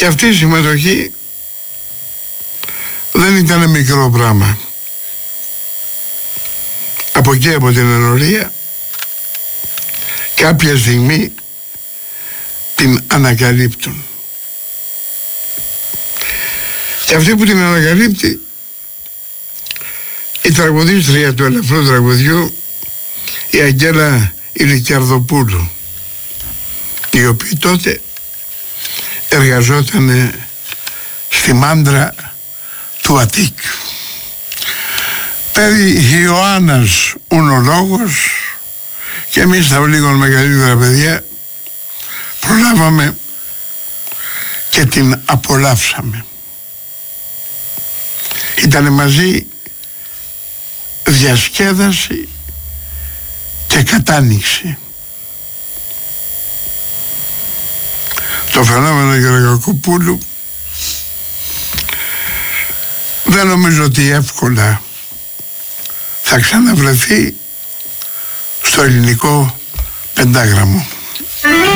Και αυτή η συμμετοχή δεν ήταν μικρό πράγμα. Από εκεί, από την ενορία, κάποια στιγμή την ανακαλύπτουν. Και αυτή που την ανακαλύπτει, η τραγουδίστρια του ελαφρού τραγουδιού, η Αγγέλα Ηλικιαρδοπούλου, η οποία τότε εργαζόταν στη Μάντρα του Αττικ. Περί Ιωάννας ουνολόγος, και εμείς τα λίγο μεγαλύτερα παιδιά προλάβαμε και την απολαύσαμε. Ήτανε μαζί διασκέδαση και κατάνοιξη. Το φαινόμενο Γεωργακοπούλου δεν νομίζω ότι εύκολα θα ξαναβρεθεί στο ελληνικό πεντάγραμμο.